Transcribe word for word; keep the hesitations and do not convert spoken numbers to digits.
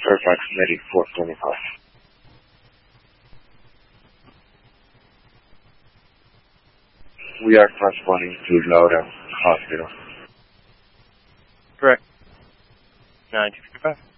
Fairfax Medic four twenty-five. We are transporting to Laura Hospital. Correct. nine two five.